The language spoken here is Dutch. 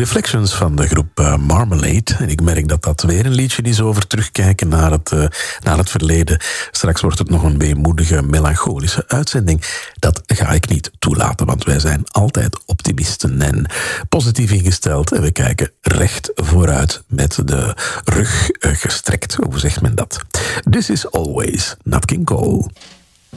Reflections van de groep Marmalade. En ik merk dat dat weer een liedje is over terugkijken naar het verleden. Straks wordt het nog een weemoedige, melancholische uitzending. Dat ga ik niet toelaten, want wij zijn altijd optimisten en positief ingesteld. En we kijken recht vooruit met de rug gestrekt. Hoe zegt men dat? This is always Nat King Cole.